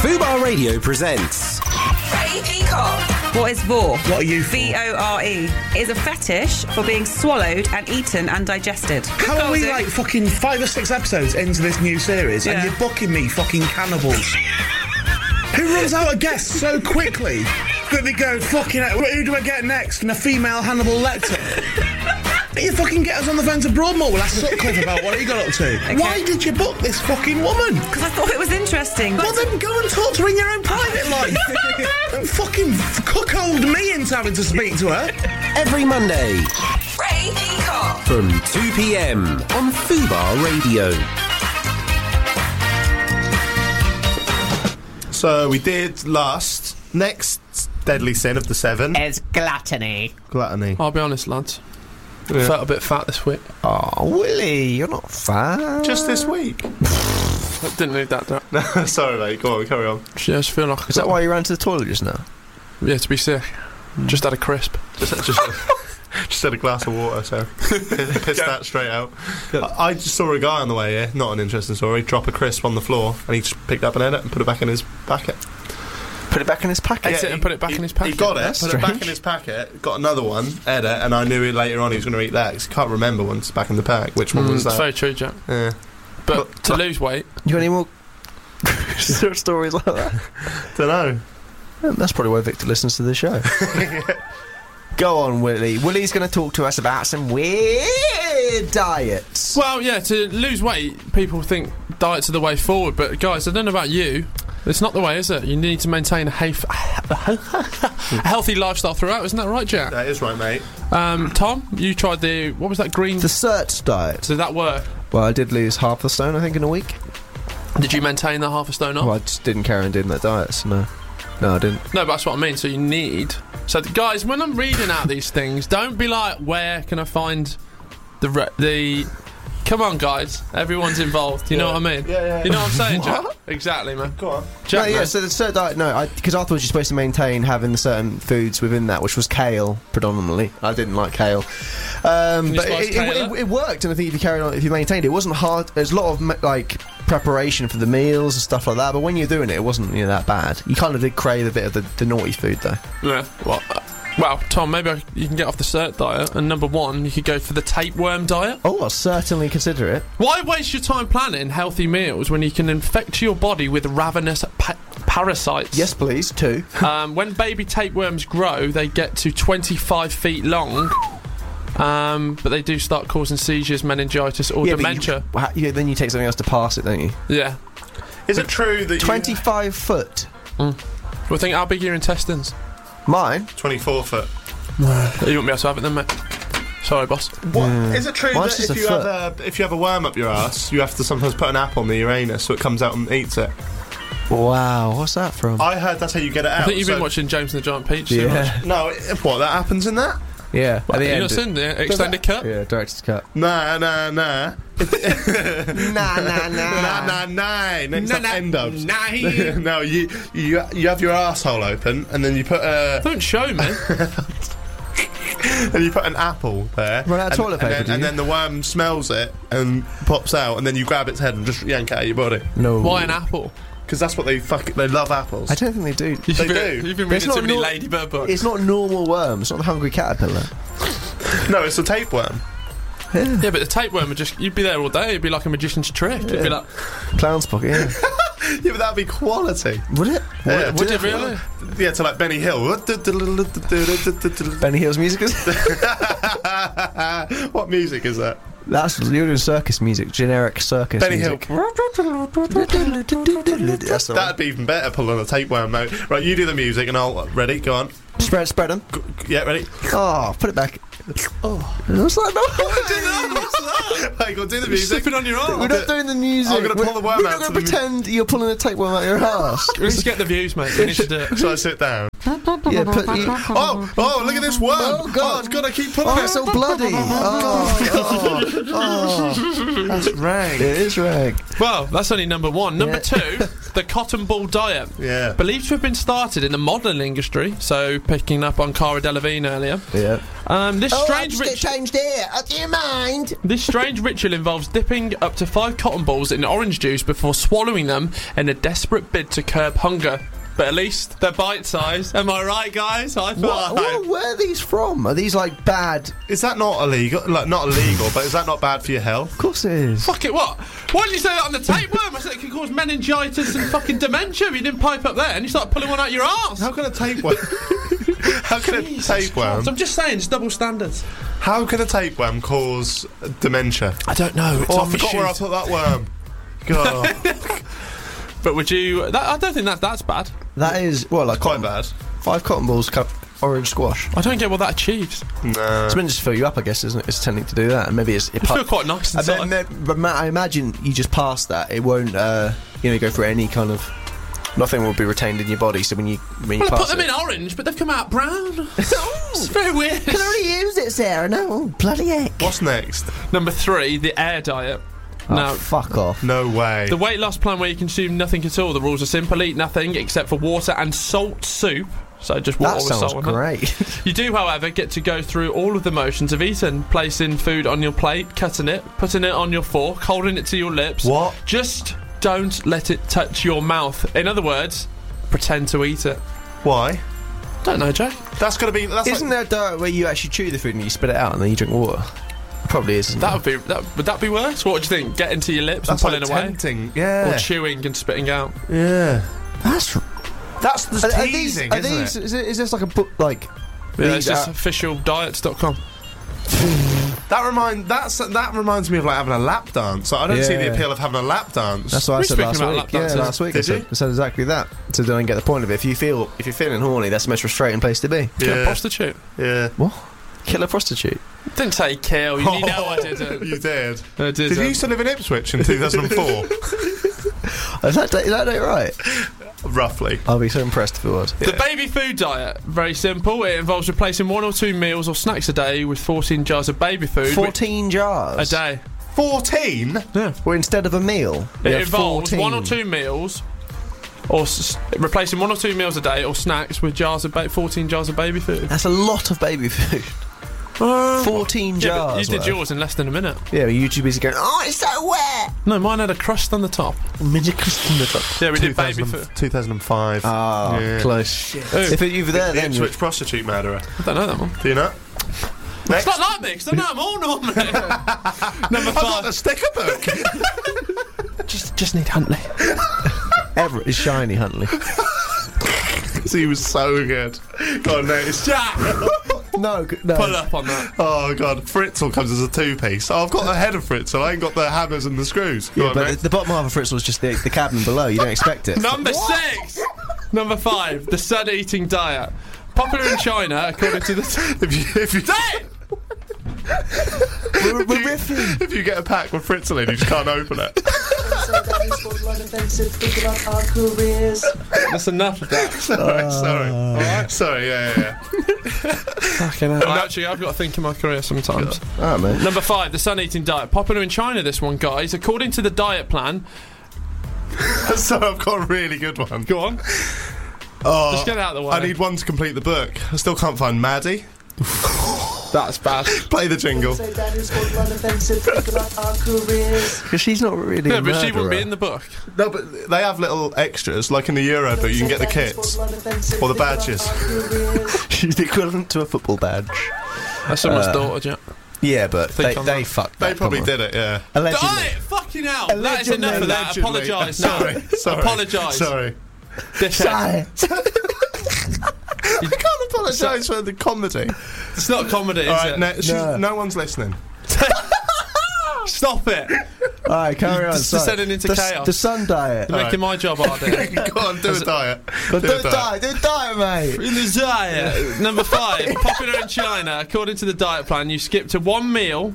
Fubar Radio presents Ray Peacock. What is vor? What are you for? VORE. Is a fetish for being swallowed and eaten and digested. How are we Goes it? like fucking 5 or 6 episodes into this new series and Yeah. you're booking me fucking cannibals? Who runs out of guests so quickly that they go, fucking hell, who do I get next? And a female Hannibal Lecter? You fucking get us on the phone to Broadmoor. We'll ask Sutcliffe about what he got up to. Okay. Why did you book this fucking woman? Because I thought it was interesting. Well, then go and talk to her in your own private life. Don't fucking cuckold me into having to speak to her. every Monday Ray Peacock. from 2 p.m. on Fubar Radio. So we did lust. Next deadly sin of the 7. It's gluttony. Gluttony. I'll be honest, lads. Yeah. Felt a bit fat this week. Oh, Willie, you're not fat. Just this week. I didn't need that. Sorry, mate. Go on, carry on. Just feel like Is that why you ran to the toilet just now? Yeah, to be sick. Just had a crisp. Just had a glass of water, so pissed that straight out. I just saw a guy on the way here, not an interesting story, drop a crisp on the floor, and he just picked up an edit and put it back in his packet. Put it back in his packet. Ate it and put it back in his packet. He got it, That's put it back strange. in his packet, got another one, edit, and I knew later on he was going to eat that, 'cause he can't remember once back in the pack which one was It's that. very true, Jack. Yeah. But to lose weight, You got any more stories like that? Don't know. That's probably why Victor listens to the show. Go on, Willie. Willie's going to talk to us about some weird diets. well, yeah, to lose weight, people think diets are the way forward. But guys, I don't know about you. It's not the way, is it? You need to maintain a healthy lifestyle throughout. Isn't that right, Jack? That is right, mate. Tom, you tried what was that green? The CERT diet. Did that work? Well, I did lose half a stone, I think, in a week. Did you maintain the half a stone off? Well, I just didn't carry on doing that diet, so no. No, I didn't. No, but that's what I mean. So you need. So guys, when I'm reading out these things, don't be like, where can I find the? Come on, guys. Everyone's involved. You know what I mean? Yeah. You know what I'm saying, Jack? Exactly, man. Go on. Jack, No, yeah, man. so the CERT diet, no, because I thought you're supposed to maintain having certain foods within that, which was kale, predominantly. I didn't like kale. But spice kale it worked, and I think if you carried on, if you maintained it, it wasn't hard. There's a lot of, preparation for the meals and stuff like that, but when you're doing it wasn't that bad. You kind of did crave a bit of the naughty food, though. Yeah. Well, Tom, maybe you can get off the CERT diet, and number 1, you could go for the tapeworm diet. Oh, I'll certainly consider it. Why waste your time planning healthy meals when you can infect your body with ravenous parasites? Yes, please, 2. When baby tapeworms grow, they get to 25 feet long. But they do start causing seizures, meningitis, or dementia. Then you take something else to pass it, don't you? Yeah. Is it true that 25 foot. Well, think how big are your intestines? Mine? 24 foot. You won't be able to have it then, mate. Sorry, boss. What? Is it true Mine's that just if you have a worm up your ass, you have to sometimes put an apple on the Uranus so it comes out and eats it? Wow, what's that from? I heard that's how you get it out. I think you've been watching James and the Giant Peach too much. Yeah. No, what, that happens in that? Yeah. At the You end, not seen the extended cut? Yeah, director's cut. Nah. Nah. Nah. Next up, end ups. No, you have your asshole open and then you put Don't show me. and you put an apple there. Run out of toilet paper, do you? and then the worm smells it and pops out, and then you grab its head and just yank it out of your body. No. Why an apple? Because that's what they love apples. I don't think they do. They do. You've been But it's reading too not many nor- Ladybird books. It's not normal worm. It's not the hungry caterpillar. No, it's a tapeworm. Yeah, but the tapeworm would you'd be there all day. It'd be like a magician's trick. It'd be like, Clown's pocket, yeah. Yeah, but that'd be quality. Would it? Yeah, would it really? Yeah, to like Benny Hill. Benny Hill's music is? What music is that? You're doing circus music, generic circus Benny music. Hill. That's the one. That'd be even better pulling a tapeworm out. Right, you do the music and I'll... Ready? Go on. Spread them. Yeah, ready? Oh, put it back. Oh, what's that? Right, go on, do the You're music. slipping on your arm. We're not doing the music. I'm gonna pull the worm We're out not to going to the pretend you're pulling a tapeworm out your ass. Let's get the views, mate. We need to do it. So I sit down. Yeah, put you. Oh, look at this worm. Oh, God. It's got to keep pulling Oh, it. it's all bloody. Oh, that's rag. It is rag. Well, that's only number 1. Number 2, the cotton ball diet. Yeah. Believed to have been started in the modelling industry, so picking up on Cara Delevingne earlier. Yeah. This strange ritual. changed here. Do you mind? This strange ritual involves dipping up to 5 cotton balls in orange juice before swallowing them in a desperate bid to curb hunger. But at least they're bite-sized. Am I right, guys? High five. Where are these from? Are these like bad? Is that not illegal? Like, not illegal, but is that not bad for your health? Of course it is. Fuck it, what? Why didn't you say that on the tapeworm? I said it could cause meningitis and fucking dementia. You didn't pipe up there and you started pulling one out your arse. How can a tapeworm? How can a tapeworm? I'm just saying, it's double standards. How can a tapeworm cause dementia? I don't know. It's Oh, I off your forgot where I shoes. put that worm. God, But would you... I don't think that's bad. That is like quite bad. 5 cotton balls, orange squash. I don't get what that achieves. Nah. It's meant to just fill you up, I guess, isn't it? It's tending to do that, and maybe it I feel quite nice inside. But Matt, I imagine you just pass that. It won't, go through any kind of. Nothing will be retained in your body. So when you Well, I pass put them it, in orange, but they've come out brown. It's very weird. can I only use it, Sarah? No, bloody heck. What's next? Number 3, the air diet. Oh, Now, fuck off. No way. the weight loss plan where you consume nothing at all. The rules are simple: eat nothing except for water and salt soup. So just water That with sounds salt on it. great. You do, however, get to go through all of the motions of eating: placing food on your plate, cutting it, putting it on your fork, holding it to your lips. What? Just don't let it touch your mouth. In other words, pretend to eat it. Why? Don't know, Jack. That's gonna be. That's Isn't like, there a diet where you actually chew the food and you spit it out and then you drink water? Probably isn't. Would that be worse? What do you think? Getting to your lips that's and pulling like away, tempting. or Yeah. chewing and spitting out? Yeah. That's. That's the Are teasing, these? isn't it? Is this like a book? Like. Yeah, these it's just are- officialdiets.com. That reminds me of like having a lap dance. Like, I don't see the Yeah. appeal of having a lap dance. That's what I We're said speaking last about week. lap Yeah, dances. last week Did you? I said exactly that. So don't get the point of it. If you're feeling horny, that's the most frustrating place to be. Kill a Yeah. prostitute. Yeah. Kill a prostitute. Didn't say kill. You know I didn't. You did. I didn't. Did you used to live in Ipswich in 2004? Is that date right? Roughly. I'll be so impressed if it was. The baby food diet, very simple. It involves replacing 1 or 2 meals or snacks a day with 14 jars of baby food 14 jars a day. 14? Yeah. Well, instead of a meal. It you have involves 14. 1 or 2 meals, or replacing 1 or 2 meals a day or snacks with 14 jars of baby food. That's a lot of baby food. 14 Yeah, but jars. you did worth. yours in less than a minute. Yeah, YouTube's going, oh, it's so wet. No, mine had a crust on the top. Midget crust on the top. Yeah, we did baby food. 2005. Ah, Yeah. close. Ooh. If you were there, The then you Ipswich prostitute murderer. I don't know that one. Do you know? It's not like me, 'cause I know I'm all normally. Number I've got 5. the sticker book. Just need Huntley. Everett is shiny, Huntley. He was so good. God, no, it's Jack! no. Pull up on that. Oh god, Fritzl comes as a 2-piece. Oh, I've got the head of Fritzl. I ain't got the hammers and the screws. Go Yeah, on, but next. the bottom half of Fritz was just the cabin below. You don't expect it. Number 6. Number 5. The sun eating diet. Popular in China, according to the. if you We're riffing. if you get a pack with Fritzl in, you just can't open it. That's enough of that. Sorry, yeah. Fucking hell. Actually, I've got to think of my career sometimes. Alright, mate. Number 5, the sun eating diet. Popular in China, this one, guys. According to the diet plan. So I've got a really good one. Go on. Oh, Just get it out of the way. I need one to complete the book. I still can't find Maddie. That's bad. Play the jingle. Because she's not really Yeah, a but she wouldn't be murderer. in the book. No, but they have little extras, like in the Euro book. You can get the kits or the badges. She's the equivalent to a football badge. That's someone's daughter, Jack. Yeah, but Think on they that. fucked They that, probably come on. did it, yeah. Allegedly. Diet! Fucking hell! That is enough of that. Allegedly. Apologise now. Sorry. Apologise. Sorry. Dickhead. I can't apologise for the comedy. It's not comedy, is All right, it? no one's listening. Stop it! Alright, carry on. Just Sorry. descending into chaos. The sun diet. You're making my job harder. Go on, do a diet. Do diet, mate. In the diet. Number 5, popular in China. According to the diet plan, you skip to one meal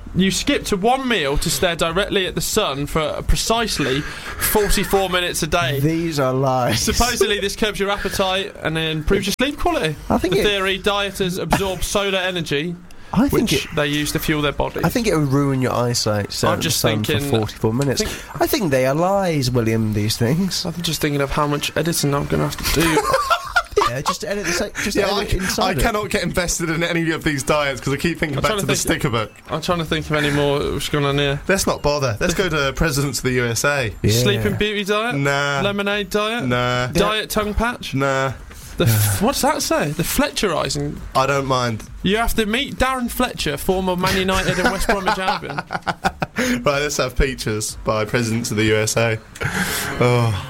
to stare directly at the sun for precisely 44 minutes a day. These are lies. Supposedly, this curbs your appetite and improves your sleep quality. I think the it- theory: dieters absorb solar energy I think which they use to fuel their bodies. I think it would ruin your eyesight. So I'm just thinking for 44 minutes. I think they are lies, William. These things. I'm just thinking of how much editing I'm going to have to do. Yeah, just edit the I edit inside it. cannot get invested in any of these diets because I keep thinking back to the sticker book. I'm trying to think of any more what's going on here. Let's not bother. Let's go to Presidents of the USA. Yeah. Sleeping Beauty diet? Nah. Lemonade diet? Nah. Diet tongue patch? Nah. What's that say? The Fletcherising. I don't mind. You have to meet Darren Fletcher, former Man United and West Bromwich Albion. Right, let's have Peaches by Presidents of the USA. Oh.